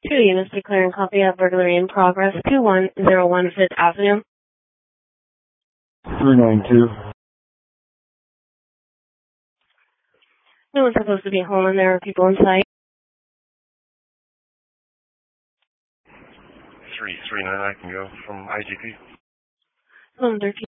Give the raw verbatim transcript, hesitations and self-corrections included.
Two units declaring copy of burglary in progress, two one zero one Fifth Avenue. three nine two. No one's supposed to be home and there are people inside. three three nine, I can go from I G P. Home thirteen.